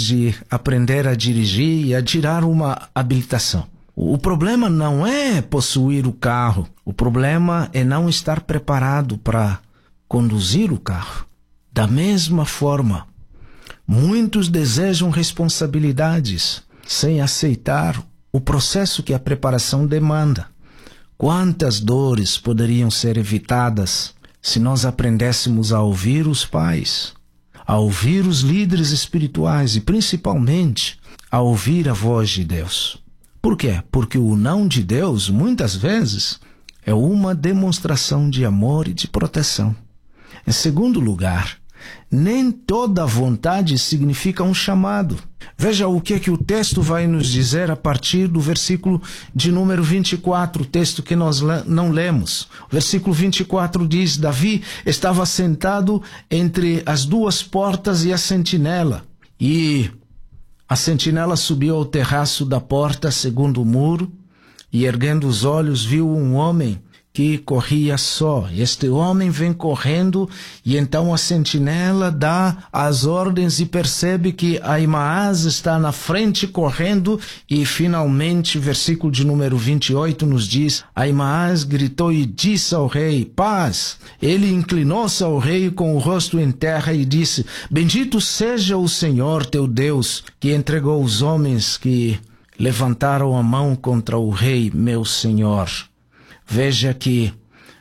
de aprender a dirigir e a tirar uma habilitação. O problema não é possuir o carro. O problema é não estar preparado para conduzir o carro. Da mesma forma, muitos desejam responsabilidades sem aceitar o processo que a preparação demanda. Quantas dores poderiam ser evitadas se nós aprendéssemos a ouvir os pais, a ouvir os líderes espirituais e principalmente a ouvir a voz de Deus. Por quê? Porque o não de Deus, muitas vezes, é uma demonstração de amor e de proteção. Em segundo lugar, nem toda vontade significa um chamado. Veja o que o texto vai nos dizer a partir do versículo de número 24, o texto que nós não lemos. O versículo 24 diz: Davi estava sentado entre as duas portas e a sentinela, e a sentinela subiu ao terraço da porta segundo o muro, e erguendo os olhos viu um homem que corria só. Este homem vem correndo, e então a sentinela dá as ordens e percebe que Ahimaaz está na frente correndo, e finalmente, versículo de número 28 nos diz: Ahimaaz gritou e disse ao rei: paz. Ele inclinou-se ao rei com o rosto em terra e disse: bendito seja o Senhor teu Deus, que entregou os homens que levantaram a mão contra o rei, meu senhor. Veja que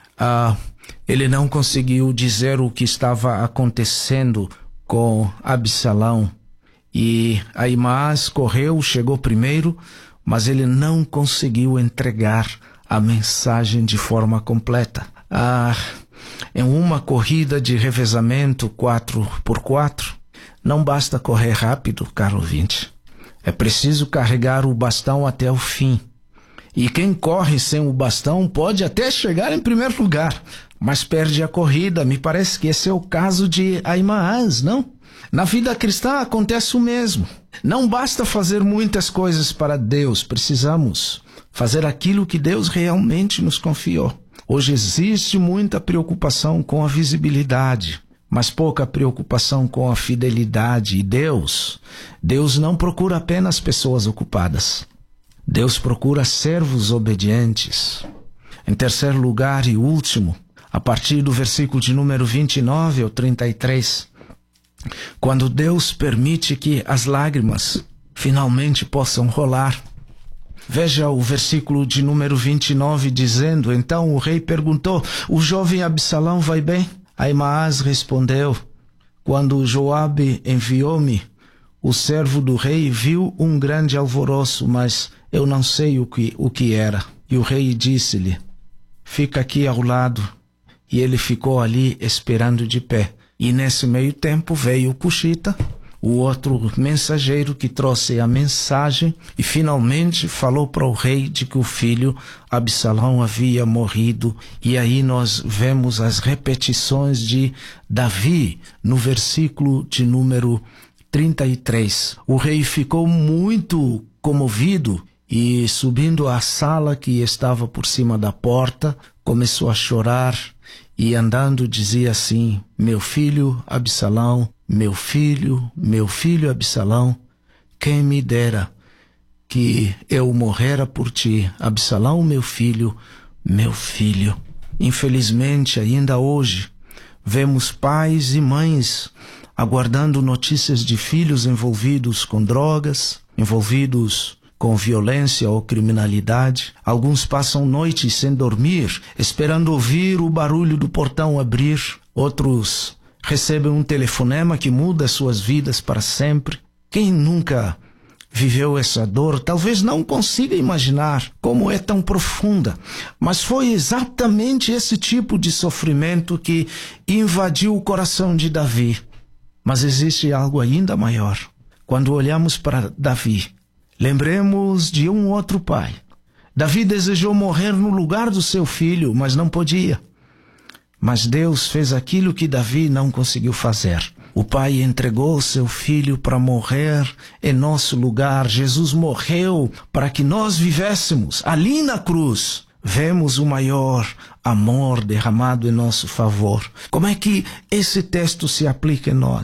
ele não conseguiu dizer o que estava acontecendo com Absalão. E Ahimaaz correu, chegou primeiro, mas ele não conseguiu entregar a mensagem de forma completa. Em uma corrida de revezamento 4x4, não basta correr rápido, caro ouvinte. É preciso carregar o bastão até o fim. E quem corre sem o bastão pode até chegar em primeiro lugar, mas perde a corrida. Me parece que esse é o caso de Ahimaaz, não? Na vida cristã acontece o mesmo. Não basta fazer muitas coisas para Deus, precisamos fazer aquilo que Deus realmente nos confiou. Hoje existe muita preocupação com a visibilidade, mas pouca preocupação com a fidelidade. E Deus não procura apenas pessoas ocupadas. Deus procura servos obedientes. Em terceiro lugar e último, a partir do versículo de número 29 ao 33, quando Deus permite que as lágrimas finalmente possam rolar. Veja o versículo de número 29 dizendo: então o rei perguntou: o jovem Absalão vai bem? Ahimaaz respondeu: quando Joabe enviou-me, o servo do rei viu um grande alvoroço, mas eu não sei o que era. E o rei disse-lhe: fica aqui ao lado. E ele ficou ali esperando de pé. E nesse meio tempo veio o Cuxita, o outro mensageiro que trouxe a mensagem, e finalmente falou para o rei de que o filho Absalão havia morrido. E aí nós vemos as repetições de Davi no versículo de número 33. O rei ficou muito comovido e, subindo à sala que estava por cima da porta, começou a chorar e andando dizia assim: meu filho Absalão, meu filho Absalão, quem me dera que eu morrera por ti, Absalão, meu filho. Infelizmente, ainda hoje, vemos pais e mães aguardando notícias de filhos envolvidos com drogas, envolvidos com violência ou criminalidade. Alguns passam noites sem dormir, esperando ouvir o barulho do portão abrir. Outros recebem um telefonema que muda suas vidas para sempre. Quem nunca viveu essa dor talvez não consiga imaginar como é tão profunda, mas foi exatamente esse tipo de sofrimento que invadiu o coração de Davi. Mas existe algo ainda maior. Quando olhamos para Davi, lembremos de um outro pai. Davi desejou morrer no lugar do seu filho, mas não podia. Mas Deus fez aquilo que Davi não conseguiu fazer. O pai entregou seu filho para morrer em nosso lugar. Jesus morreu para que nós vivêssemos. Ali na cruz, vemos o maior amor derramado em nosso favor. Como é que esse texto se aplica em nós?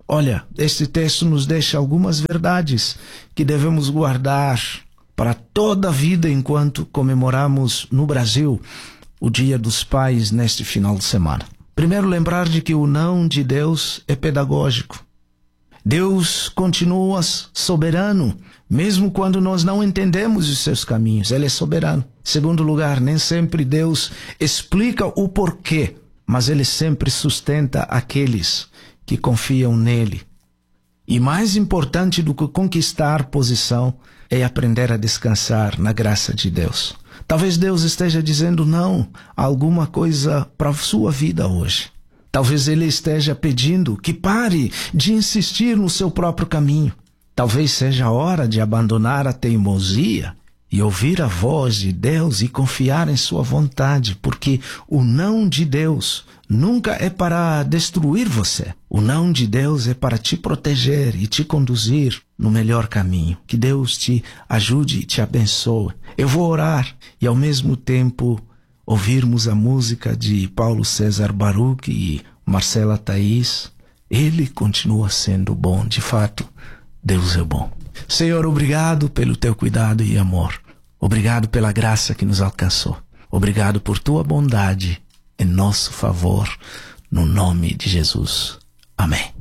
Olha, este texto nos deixa algumas verdades que devemos guardar para toda a vida enquanto comemoramos no Brasil o Dia dos Pais neste final de semana. Primeiro, lembrar de que o não de Deus é pedagógico. Deus continua soberano, mesmo quando nós não entendemos os seus caminhos. Ele é soberano. Segundo lugar, nem sempre Deus explica o porquê, mas Ele sempre sustenta aqueles que confiam nele. E mais importante do que conquistar posição é aprender a descansar na graça de Deus. Talvez Deus esteja dizendo não a alguma coisa para a sua vida hoje. Talvez Ele esteja pedindo que pare de insistir no seu próprio caminho. Talvez seja a hora de abandonar a teimosia e ouvir a voz de Deus e confiar em sua vontade, porque o não de Deus nunca é para destruir você. O não de Deus é para te proteger e te conduzir no melhor caminho. Que Deus te ajude e te abençoe. Eu vou orar e ao mesmo tempo ouvirmos a música de Paulo César Baruch e Marcela Thaís. Ele continua sendo bom, de fato, Deus é bom. Senhor, obrigado pelo teu cuidado e amor. Obrigado pela graça que nos alcançou. Obrigado por tua bondade em nosso favor, no nome de Jesus. Amém.